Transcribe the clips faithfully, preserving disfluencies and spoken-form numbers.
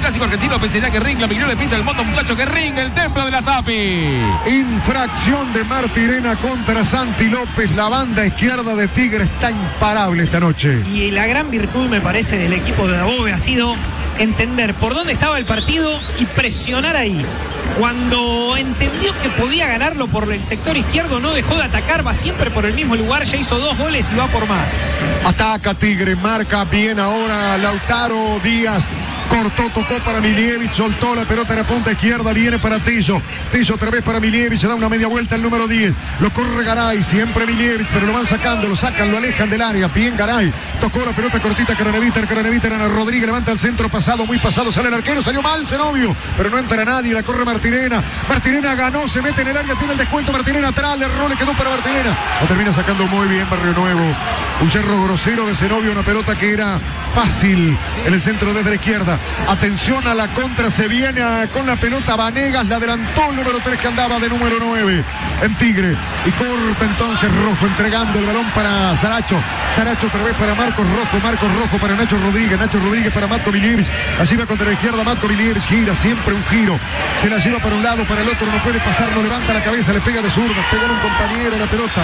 clásico argentino. Pensaría que Ring, la Miguel le piensa el mundo, muchacho, que Ring, el templo de la Sapi. Infracción de Martirena contra Santi López. La banda izquierda de Tigre está imparable esta noche. Y la gran virtud, me parece, del equipo de Dabove ha sido entender por dónde estaba el partido y presionar ahí. Cuando entendió que podía ganarlo por el sector izquierdo, no dejó de atacar, va siempre por el mismo lugar, ya hizo dos goles y va por más. Ataca Tigre, marca bien ahora Lautaro Díaz. Cortó, tocó para Milievich, soltó la pelota en la punta izquierda, viene para Tillo. Tillo otra vez para Milievich, da una media vuelta el número diez. Lo corre Garay, siempre Milievich, pero lo van sacando, lo sacan, lo alejan del área. Bien Garay, tocó la pelota cortita, Craneviter, Craneviter, Ana Rodríguez, levanta el centro, pasado, muy pasado, sale el arquero, salió mal Zenobio, pero no entra nadie, la corre Martirena. Martirena ganó, se mete en el área, tiene el descuento, Martirena atrás, le erró, le quedó para Martirena. Lo termina sacando muy bien Barrio Nuevo. Un cerro grosero de Zenobio, una pelota que era fácil en el centro desde la izquierda. Atención a la contra, se viene a, con la pelota Vanegas, la adelantó el número tres que andaba de número nueve en Tigre. Y corta entonces Rojo, entregando el balón para Saracho. Saracho otra vez para Marcos Rojo, Marcos Rojo para Nacho Rodríguez, Nacho Rodríguez para Matko Milievich. La lleva contra la izquierda, Matko Milievich gira, siempre un giro. Se la lleva para un lado, para el otro, no puede pasar, no levanta la cabeza, le pega de zurda, pega a un compañero la pelota.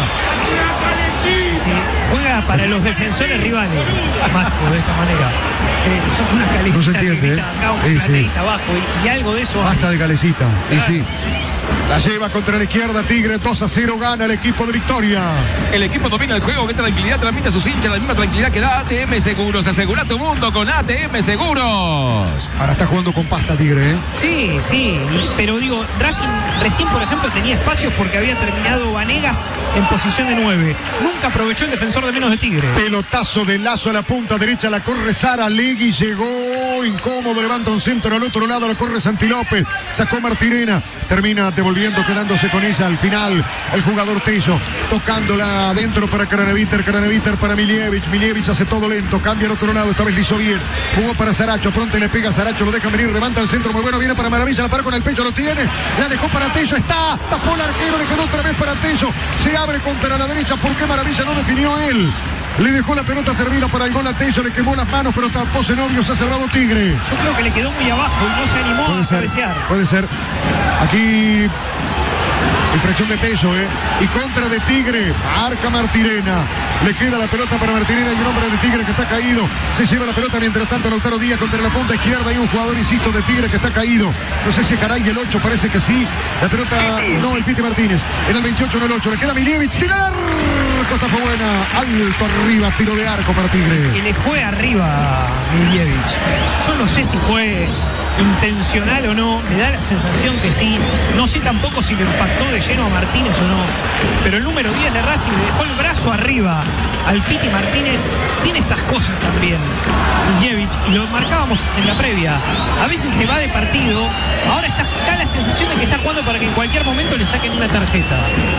Juega para los defensores rivales, Matko, de esta manera. Eh, eso es una calecita, no se entiende, que ¿eh? acá, un Sí, sí. abajo y, y algo de eso. Basta de calecita, y sí. La lleva contra la izquierda Tigre, dos a cero gana el equipo de Victoria. El equipo domina el juego, que tranquilidad transmite a sus hinchas, la misma tranquilidad que da A T M Seguros. Asegura tu mundo con A T M Seguros. Ahora está jugando con pasta Tigre, ¿eh? Sí, sí, y, pero digo, Racing recién, por ejemplo, tenía espacios porque había terminado Vanegas en posición de nueve. Nunca aprovechó el defensor de menos de Tigre. Pelotazo de Lazo a la punta derecha, la corre Sara Legui, llegó incómodo, levanta un centro al otro lado, la corre Santi López, sacó Martirena, termina devolviendo, quedándose con ella al final el jugador Tello, tocándola adentro para Craneviter, Craneviter para Milievich, Milievich hace todo lento, cambia al otro lado, esta vez lo hizo bien, jugó para Saracho, pronto le pega a Saracho, lo dejan venir, levanta el centro, muy bueno, viene para Maravilla, la para con el pecho, lo tiene, la dejó para Tello, está, tapó el arquero, le quedó otra vez para Tello, se abre contra la derecha, ¿por qué Maravilla no definió él? Le dejó la pelota servida para el gol a Tello, le quemó las manos, pero tapó Zenobio, se ha cerrado Tigre. Yo creo que le quedó muy abajo y no se animó puede a ser, cabecear. Puede ser. Aquí infracción de Tello, ¿eh? Y contra de Tigre, marca Martirena. Le queda la pelota para Martirena y un hombre de Tigre que está caído. Se lleva la pelota, mientras tanto Lautaro Díaz contra la punta izquierda. Hay un jugador, insisto, de Tigre que está caído. No sé si es Caray el ocho, parece que sí. La pelota, no, el Piti Martínez. Era el veintiocho, no el ocho. Le queda Milievich, tirar. Costa fue buena, alto arriba, tiro de arco para Tigre. Y le fue arriba Milievich. Yo no sé si fue intencional o no, me da la sensación que sí. No sé tampoco si lo impactó de lleno a Martínez o no. Pero el número diez de Racing le dejó el brazo arriba al Piti Martínez. Tiene estas cosas también Milievich, y lo marcábamos en la previa. A veces se va de partido. Ahora está, da la sensación de que está jugando para que en cualquier momento le saquen una tarjeta.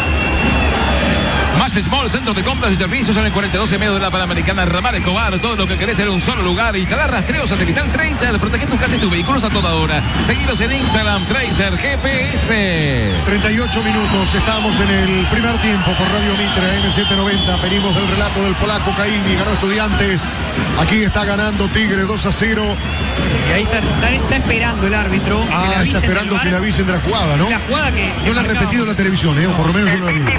Más Small, centro de compras y servicios en el cuarenta y dos en medio de la Panamericana. Ramal Escobar, todo lo que querés en un solo lugar. Instalar rastreos satelital Tracer, protege tu casa y tus vehículos a toda hora. Seguilos en Instagram, Tracer G P S. treinta y ocho minutos, estamos en el primer tiempo por Radio Mitre, M setecientos noventa. Venimos del relato del polaco Caini, ganó Estudiantes. Aquí está ganando Tigre dos a cero. Y ahí está, está, está esperando el árbitro. Ah, que le está esperando que le avisen de la jugada, ¿no? La jugada que... No la ha repetido en la televisión, ¿eh? O por lo menos no la vi.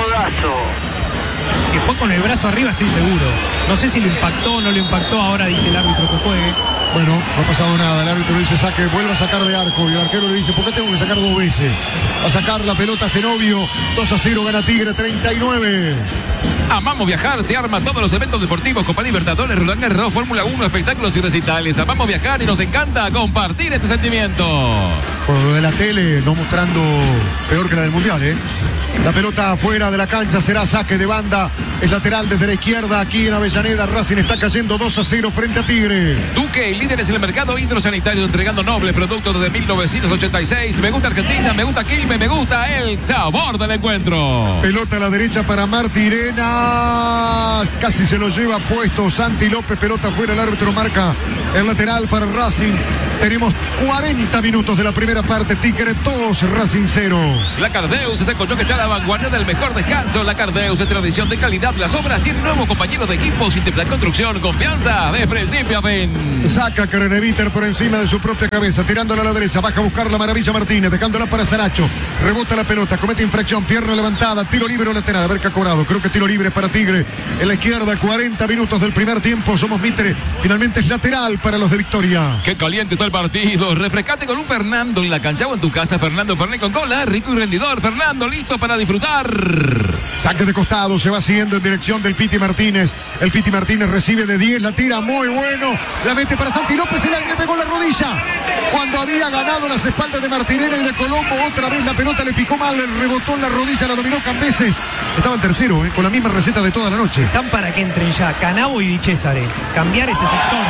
Que fue con el brazo arriba, estoy seguro. No sé si lo impactó o no lo impactó, ahora dice el árbitro que juegue. Bueno, no ha pasado nada. El árbitro le dice saque, vuelve a sacar de arco. Y el arquero le dice, ¿por qué tengo que sacar dos veces? Va a sacar la pelota Zenobio. dos a cero gana Tigre, treinta y nueve. Amamos viajar, te arma todos los eventos deportivos, Copa Libertadores, Roland Garros, Fórmula uno, espectáculos y recitales. Amamos viajar y nos encanta compartir este sentimiento. Por lo de la tele, no mostrando peor que la del Mundial, ¿eh? La pelota afuera de la cancha, será saque de banda. Es lateral desde la izquierda, aquí en Avellaneda. Racing está cayendo dos a cero frente a Tigre. Duque, líderes en el mercado hidrosanitario, entregando nobles productos desde mil novecientos ochenta y seis. Me gusta Argentina, me gusta Quilmes, me gusta el sabor del encuentro. Pelota a la derecha para Martirena. Casi se lo lleva puesto Santi López. Pelota afuera, el árbitro marca el lateral para Racing. Tenemos cuarenta minutos de la primera parte. Tigre dos, Racing cero. La Cardeus es el colchón que está a la vanguardia del mejor descanso. La Cardeus es tradición de calidad. Las obras tienen nuevo compañero de equipo. Simteplan Construcción, confianza de principio a fin. Saca Creneviter por encima de su propia cabeza, tirándola a la derecha. Baja a buscar la maravilla Martínez, dejándola para Saracho. Rebota la pelota, comete infracción, pierna levantada, tiro libre o lateral. A ver qué ha cobrado. Creo que tiro libre para Tigre. En la izquierda, cuarenta minutos del primer tiempo. Somos Mitre. Finalmente es lateral para los de Victoria. Qué caliente está el partido. Refrescate con un Fernando en la cancha o en tu casa. Fernando Fernet con cola, rico y rendidor. Fernando listo para disfrutar. Saque de costado, se va haciendo en dirección del Piti Martínez. El Piti Martínez recibe de diez, la tira muy bueno. La mete para Santi López y le pegó la rodilla. Cuando había ganado las espaldas de Martinera y de Colombo, otra vez la pelota le picó mal, le rebotó en la rodilla, la dominó Cambeses. Estaba el tercero, eh, con la misma receta de toda la noche. Están para que entren ya Canavo y Di Cesare. Cambiar ese sector.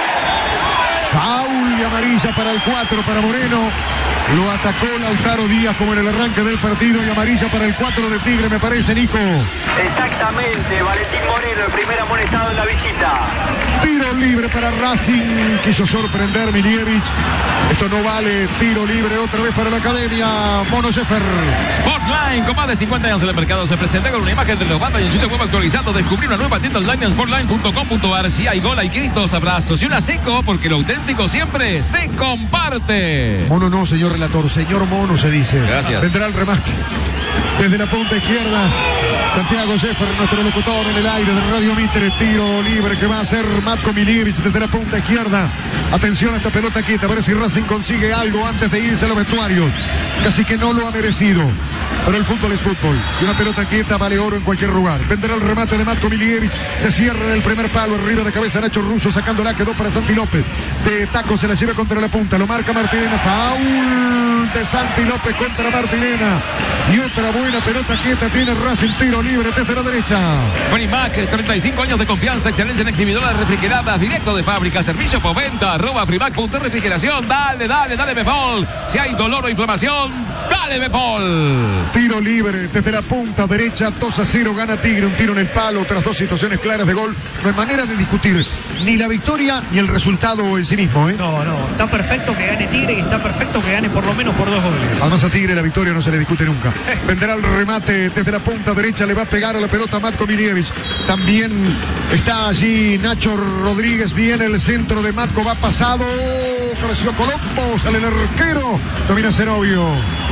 Foul y amarilla para el cuatro, para Moreno. Lo atacó Lautaro Díaz como en el arranque del partido y amarilla para el cuatro de Tigre, me parece, Nico. Exactamente, Valentín Moreno, el primer amonestado en la visita. Tiro libre para Racing, quiso sorprender Milievich. Esto no vale, tiro libre otra vez para la academia. Mono Sheffer. Sportline, con más de cincuenta años en el mercado, se presenta con una imagen de los bandas y un sitio web actualizado. Descubrí una nueva tienda online en sportline punto com punto a r. Si hay gol, hay gritos, abrazos y una seco, porque lo auténtico siempre se comparte. Mono no, señor relator, señor Mono se dice. Gracias. Vendrá el remate desde la punta izquierda. Santiago Sheffer, nuestro locutor en el aire de Radio Mitre. Tiro libre que va a hacer Matko Milievich desde la punta izquierda. Atención a esta pelota quieta, a ver si Racing consigue algo antes de irse a los vestuarios. Casi que no lo ha merecido. Pero el fútbol es fútbol. Y una pelota quieta vale oro en cualquier lugar. Vendrá el remate de Matko Milievich. Se cierra en el primer palo. Arriba de cabeza Nacho Russo sacándola. Quedó para Santi López. De taco se la lleva contra la punta. Lo marca Martinena. Foul de Santi López contra Martinena. Y otra buena pelota quieta tiene Racing. Tiro libre desde la derecha. Frimac, treinta y cinco años de confianza, excelencia en exhibidora refrigeradas, directo de fábrica, servicio por venta, arroba frimac punto refrigeración. Dale, dale, dale Befol. Si hay dolor o inflamación, dale Befol. Tiro libre desde la punta derecha, dos a cero gana Tigre, un tiro en el palo, tras dos situaciones claras de gol. No hay manera de discutir ni la victoria ni el resultado en sí mismo, ¿eh? No, no, está perfecto que gane Tigre y está perfecto que gane por lo menos por dos goles. Además a Tigre la victoria no se le discute nunca. Vendrá el remate desde la punta derecha, le va a pegar a la pelota Matko Milievich. También está allí Nacho Rodríguez, viene el centro de Matko, va pasado, cabeció Colombo, sale el arquero, domina Zenobio.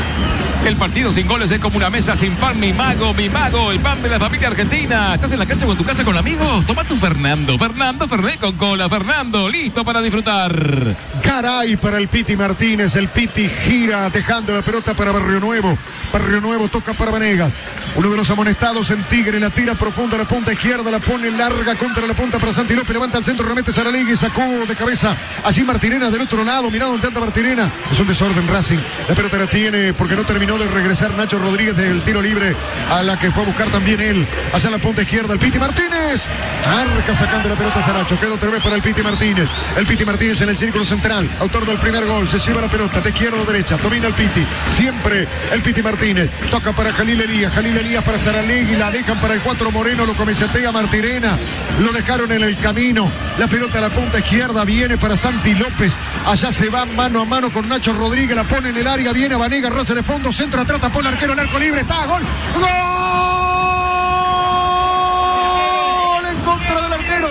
El partido sin goles es como una mesa sin pan. Mi mago, mi mago, el pan de la familia argentina. ¿Estás en la cancha o en tu casa con amigos? Tómate un Fernando. Fernando Fernet con cola. Fernando, listo para disfrutar. Caray para el Piti Martínez. El Piti gira dejando la pelota para Barrio Nuevo. Barrio Nuevo toca para Vanegas. Uno de los amonestados en Tigre. La tira profunda a la punta izquierda. La pone larga contra la punta para Santi López. Levanta al centro, remete Saralegui. Sacó de cabeza allí Martinena del otro lado. Mirá donde anda Martinena. Es un desorden Racing. La pelota la tiene porque no terminó de regresar Nacho Rodríguez del tiro libre a la que fue a buscar también él. Allá en la punta izquierda el Piti Martínez. Marca sacando la pelota Saracho. Queda otra vez para el Piti Martínez. El Piti Martínez en el círculo central. Autor del primer gol. Se lleva la pelota de izquierda a derecha. Domina el Piti. Siempre el Piti Martínez. Toca para Jalil Elías. Jalil Elías para Saralegui. La dejan para el cuatro Moreno. Lo comisatea Martinena. Lo dejaron en el camino. La pelota a la punta izquierda. Viene para Santi López. Allá se va mano a mano con Nacho Rodríguez. La pone en el área. Viene a Vanegas. Roce de fondo. Centro atrás. Tapó el arquero. El arco libre. Está. Gol. Gol. En contra del arquero.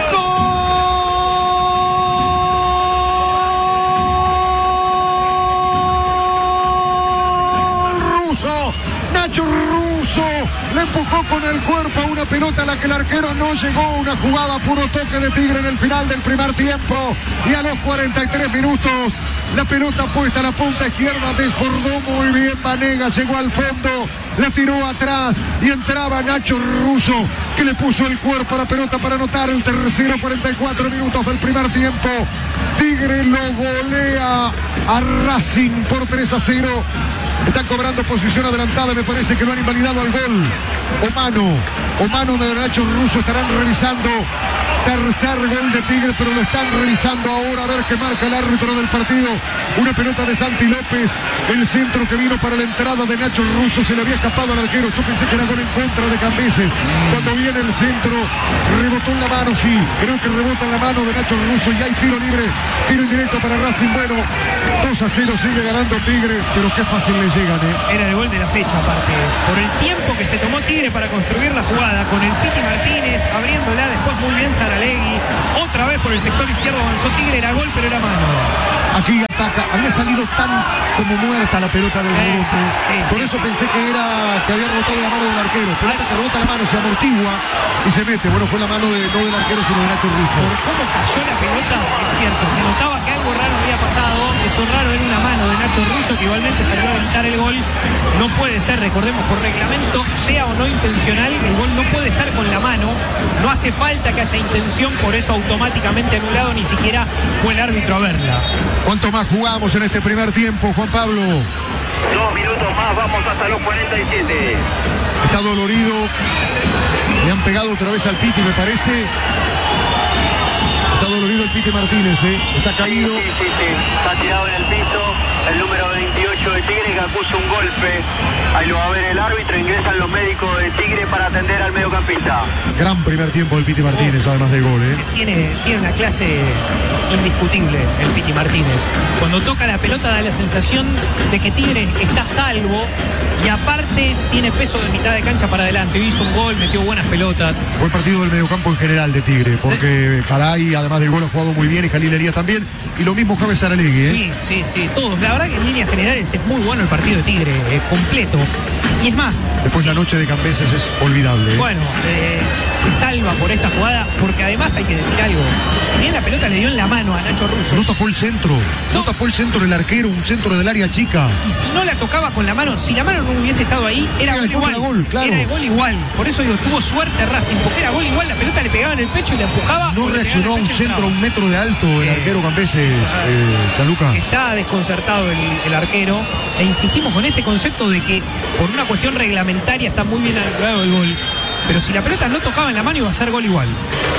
Nacho Russo le empujó con el cuerpo a una pelota a la que el arquero no llegó. Una jugada puro toque de Tigre en el final del primer tiempo. Y a los cuarenta y tres minutos, la pelota puesta a la punta izquierda. Desbordó muy bien Vanegas, llegó al fondo, la tiró atrás y entraba Nacho Russo, que le puso el cuerpo a la pelota para anotar el tercero. Cuarenta y cuatro minutos del primer tiempo. Tigre lo golea a Racing por tres a cero. Están cobrando posición adelantada. Me parece que lo han invalidado al gol. O mano. O mano de Nacho Russo. Estarán revisando. Tercer gol de Tigre, pero lo están revisando ahora. A ver qué marca el árbitro del partido. Una pelota de Santi López. El centro que vino para la entrada de Nacho Russo. Se le había escapado al arquero. Yo pensé que era gol en contra de Cambeses. Cuando viene el centro, rebotó en la mano. Sí, creo que rebota en la mano de Nacho Russo. Y hay tiro libre. Tiro indirecto para Racing. Bueno, dos a cero sigue ganando Tigre. Pero qué fácil le llegan, ¿eh? Era el gol de la fecha, aparte. Por el tiempo que se tomó Tigre para construir la jugada. Con el Piti Martínez abriéndola. Después muy bien Saralegui. Otra vez por el sector izquierdo avanzó Tigre. Era gol, pero era mano. Aquí ataca. Había salido tan como muerta la pelota del Sí, rebote. sí, Por sí, eso sí. pensé que era que había rebotado la mano del arquero. Pelota que rebota la mano, se amortigua y se mete. Bueno, fue la mano de, no del arquero, sino de Nacho Russo. Por cómo cayó la pelota, es cierto. Se notaba que algo raro había pasado. Eso raro era una mano de Nacho Russo que igualmente salió a evitar el gol. No puede ser, recordemos, por reglamento, sea o no intencional, el gol no puede ser con la mano. No hace falta que haya intención, por eso automáticamente anulado, ni siquiera fue el árbitro a verla. ¿Cuánto más jugamos en este primer tiempo, Juan Pablo? Dos minutos más, vamos hasta los cuarenta y siete. Está dolorido. Le han pegado otra vez al Piti, me parece. Está dolorido el Piti Martínez, ¿eh? Está caído. Sí, sí, sí. Está tirado en el piso. El número veintiocho de Tigre que acusa un golpe. Ahí lo va a ver el árbitro. Ingresan los médicos de Tigre para atender al mediocampista. Gran primer tiempo del Piti Martínez, oh. además del gol, ¿eh? Tiene, tiene una clase indiscutible el Piti Martínez. Cuando toca la pelota da la sensación de que Tigre está a salvo y aparte tiene peso de mitad de cancha para adelante. Hizo un gol, metió buenas pelotas. Buen partido del mediocampo en general de Tigre, porque Caray, además del gol, ha jugado muy bien y Jalil Elías también. Y lo mismo Javier Saralegui, ¿eh? Sí, sí, sí, todos. La verdad que en líneas generales es muy bueno el partido de Tigre, eh, completo. Y es más... Después la noche de Cambeses es olvidable, ¿eh? Bueno, eh, se salva por esta jugada, porque además hay que decir algo. Si bien la pelota le dio en la mano a Nacho Russo... No tapó el centro, no, no tapó el centro el arquero, un centro del área chica. Y si no la tocaba con la mano, si la mano no hubiese estado ahí, era, era gol igual. Era gol, claro. Era gol igual. Por eso digo, tuvo suerte Racing, porque era gol igual, la pelota le pegaba en el pecho y la empujaba. No reaccionó a un centro a un metro de alto el eh, arquero Cambeses, eh, Gianluca. Está desconcertado el, el arquero, e insistimos con este concepto de que por una cuestión reglamentaria está muy bien anulado el gol, pero si la pelota no tocaba en la mano iba a ser gol igual.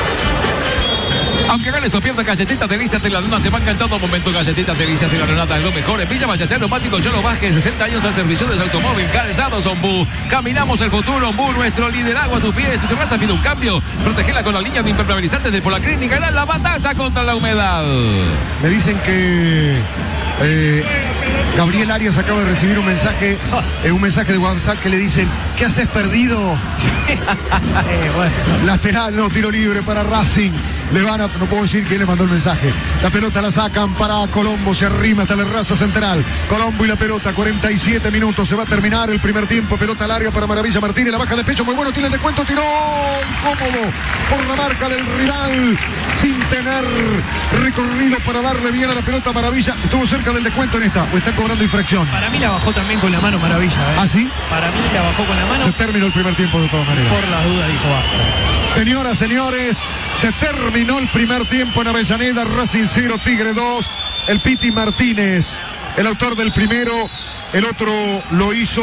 Aunque ganes o pierdas, Galletitas Delicias de la Luna te van cantando momento. Galletitas Delicias de la Luna es lo mejor. En Villa Ballester Neumático Cholo Vázquez, sesenta años al servicio de su automóvil. Calzados Ombú. Caminamos el futuro, Ombú, nuestro liderazgo a tus pies. Tu terraza pide un cambio. Protegela con la línea de impermeabilizantes de Polaclin y ganar la batalla contra la humedad. Me dicen que eh, Gabriel Arias acaba de recibir un mensaje, eh, un mensaje de WhatsApp que le dicen: ¿qué haces perdido? eh, bueno. Lateral, no, tiro libre para Racing. Le van a, no puedo decir quién le mandó el mensaje. La pelota la sacan para Colombo, se arrima hasta la raza central. Colombo y la pelota, cuarenta y siete minutos, se va a terminar el primer tiempo. Pelota larga para Maravilla Martínez, la baja de pecho, muy bueno, tiene el descuento, tiró incómodo por la marca del rival, sin tener recorrido para darle bien a la pelota. Maravilla estuvo cerca del descuento en esta, o está cobrando infracción. Para mí la bajó también con la mano Maravilla, ¿eh? ¿Ah, sí? Para mí la bajó con la mano. Se terminó el primer tiempo de todas maneras. Por las dudas dijo basta. Señoras, señores, se terminó el primer tiempo en Avellaneda. Racing cero, Tigre dos. El Piti Martínez, el autor del primero. El otro lo hizo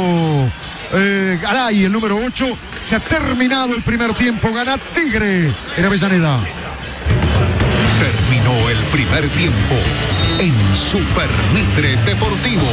eh, Garay, el número ocho. Se ha terminado el primer tiempo. Gana Tigre en Avellaneda. Terminó el primer tiempo en Super Mitre Deportivo.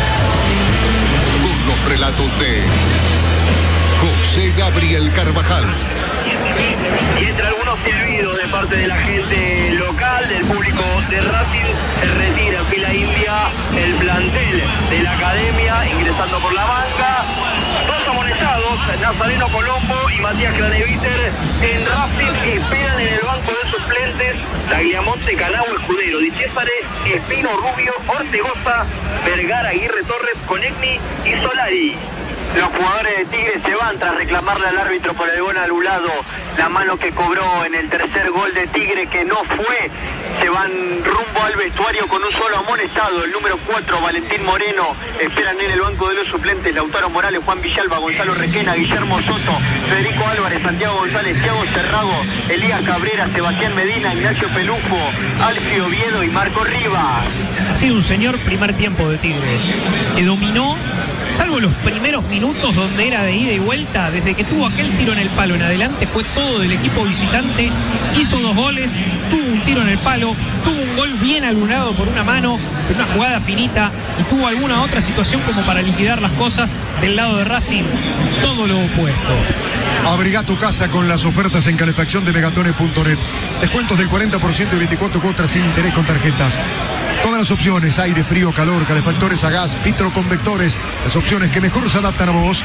Con los relatos de José Gabriel Carvajal. Y entre algunos silbidos de parte de la gente local, del público de Racing, se retira en fila india el plantel de la academia, ingresando por la banca. Dos amonestados, Nazareno Colombo y Matías Craneviter, en Racing esperan en el banco de suplentes Tagliamonte, Canao, Escudero, Di Césare, Espino, Rubio, Ortegoza, Vergara, Aguirre Torres, Conegni y Solari. Los jugadores de Tigre se van tras reclamarle al árbitro por el gol anulado, la mano que cobró en el tercer gol de Tigre, que no fue se van rumbo al vestuario con un solo amonestado. El número cuatro, Valentín Moreno. Esperan en el banco de los suplentes Lautaro Morales, Juan Villalba, Gonzalo Requena, Guillermo Soto, Federico Álvarez, Santiago González, Thiago Cerrago, Elías Cabrera, Sebastián Medina, Ignacio Pelujo, Alfio Oviedo y Marco Rivas. Ha sido un señor primer tiempo de Tigre. Se dominó, salvo los primeros minutos donde era de ida y vuelta. Desde que tuvo aquel tiro en el palo en adelante fue todo del equipo visitante. Hizo dos goles, tuvo un tiro en el palo, tuvo un gol bien alunado por una mano, en una jugada finita, y tuvo alguna otra situación como para liquidar las cosas. Del lado de Racing, todo lo opuesto. Abriga tu casa con las ofertas en calefacción de megatones punto net. Descuentos del cuarenta por ciento y veinticuatro cuotas sin interés con tarjetas. Todas las opciones, aire, frío, calor, calefactores a gas, vitroconvectores, las opciones que mejor se adaptan a vos.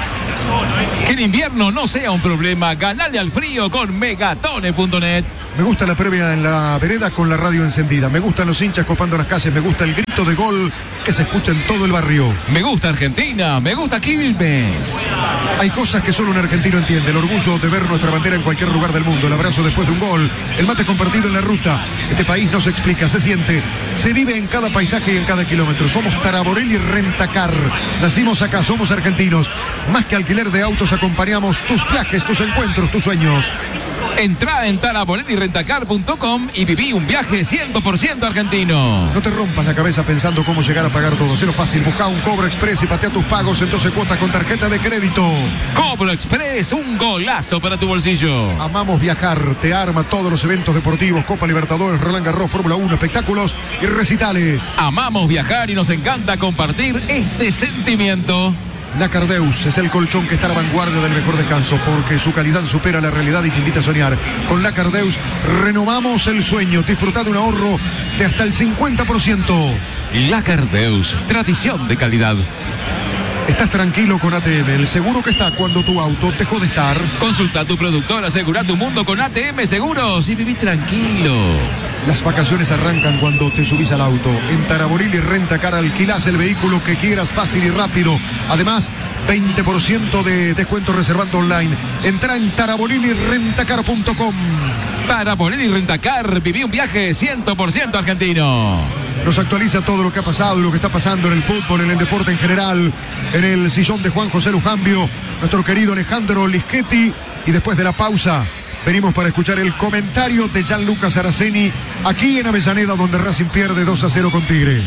Que el invierno no sea un problema, ganale al frío con megatone punto net. Me gusta la previa en la vereda con la radio encendida. Me gustan los hinchas copando las calles. Me gusta el grito de gol que se escucha en todo el barrio. Me gusta Argentina, me gusta Quilmes. Hay cosas que solo un argentino entiende. El orgullo de ver nuestra bandera en cualquier lugar del mundo. El abrazo después de un gol. El mate compartido en la ruta. Este país no se explica, se siente. Se vive en cada paisaje y en cada kilómetro. Somos Taraborelli Rentacar. Nacimos acá, somos argentinos. Más que alquiler de autos, acompañamos tus viajes, tus encuentros, tus sueños. Entrá en taraborelli rentacar punto com y viví un viaje cien por ciento argentino. No te rompas la cabeza pensando cómo llegar a pagar todo. Hacelo fácil, busca un Cobro Express y patea tus pagos en doce cuotas con tarjeta de crédito. Cobro Express, un golazo para tu bolsillo. Amamos viajar, te arma todos los eventos deportivos, Copa Libertadores, Roland Garros, Fórmula uno, espectáculos y recitales. Amamos viajar y nos encanta compartir este sentimiento. Lacardeus es el colchón que está a la vanguardia del mejor descanso porque su calidad supera la realidad y te invita a soñar. Con Lacardeus renovamos el sueño. Disfruta de un ahorro de hasta el cincuenta por ciento. Lacardeus, tradición de calidad. Estás tranquilo con A T M, el seguro que está cuando tu auto dejó de estar. Consulta a tu productor, asegura tu mundo con A T M Seguros y viví tranquilo. Las vacaciones arrancan cuando te subís al auto. En Taraborelli Rentacar alquilás el vehículo que quieras fácil y rápido. Además, veinte por ciento de descuento reservando online. Entra en taraborelli rentacar punto com. Taraborelli Rentacar, viví un viaje cien por ciento argentino. Nos actualiza todo lo que ha pasado y lo que está pasando en el fútbol, en el deporte en general, en el sillón de Juan José Lujambio, nuestro querido Alejandro Lischetti. Y después de la pausa, venimos para escuchar el comentario de Gianluca Saraceni aquí en Avellaneda, donde Racing pierde dos a cero con Tigre.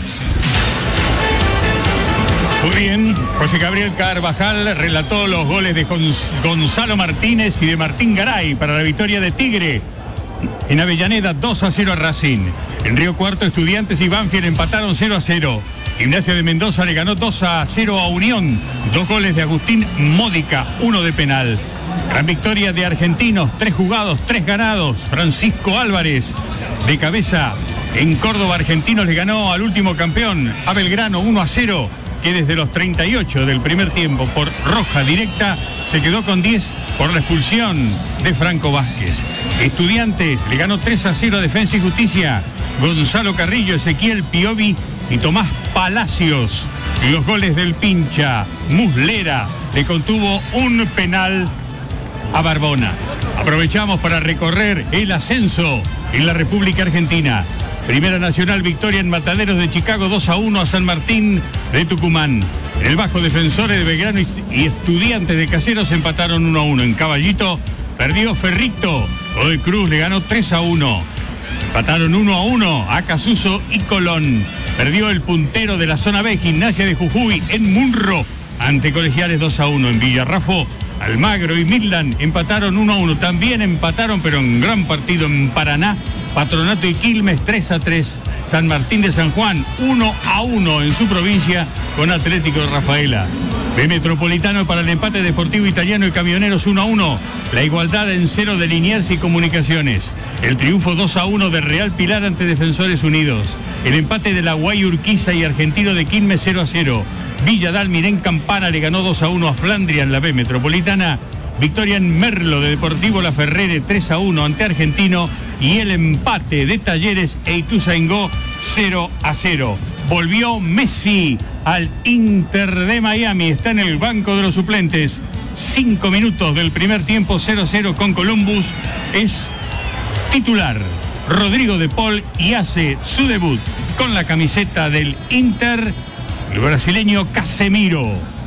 Muy bien, José Gabriel Carvajal relató los goles de Gonzalo Martínez y de Martín Garay para la victoria de Tigre. En Avellaneda, dos a cero a Racing. En Río Cuarto, Estudiantes y Banfield empataron cero a cero. Gimnasia de Mendoza le ganó dos a cero a Unión. Dos goles de Agustín Módica, uno de penal. Gran victoria de Argentinos, tres jugados, tres ganados. Francisco Álvarez de cabeza en Córdoba. Argentinos le ganó al último campeón, a Belgrano, uno a cero. Que desde los treinta y ocho del primer tiempo por roja directa se quedó con diez por la expulsión de Franco Vázquez. Estudiantes le ganó tres a cero a Defensa y Justicia. Gonzalo Carrillo, Ezequiel Piovi y Tomás Palacios. Los goles del Pincha. Muslera le contuvo un penal a Barbona. Aprovechamos para recorrer el ascenso en la República Argentina. Primera Nacional, victoria en Mataderos de Chicago, dos a uno a San Martín de Tucumán. En el Bajo, Defensores de Belgrano y Estudiantes de Caseros empataron uno a uno. En Caballito perdió Ferrito. Godoy Cruz le ganó tres a uno. Empataron uno a uno a Casuso y Colón. Perdió el puntero de la zona B, Gimnasia de Jujuy, en Munro, ante Colegiales dos a uno. En Villarrafo, Almagro y Midland empataron uno a uno. También empataron, pero en gran partido en Paraná, Patronato y Quilmes tres a tres. San Martín de San Juan uno a uno en su provincia con Atlético de Rafaela. B Metropolitano para el empate Deportivo Italiano y Camioneros uno a uno. La igualdad en cero de Liniers y Comunicaciones. El triunfo dos a uno de Real Pilar ante Defensores Unidos. El empate de la Guay Urquiza y Argentino de Quilmes cero a cero. Villa Dálmine en Campana le ganó dos a uno a Flandria en la B Metropolitana. Victoria en Merlo de Deportivo La Ferrere tres a uno ante Argentino. Y el empate de Talleres e Ituzaingó cero a cero. Volvió Messi al Inter de Miami. Está en el banco de los suplentes. Cinco minutos del primer tiempo, cero a cero con Columbus. Es titular Rodrigo de Paul y hace su debut con la camiseta del Inter, el brasileño Casemiro.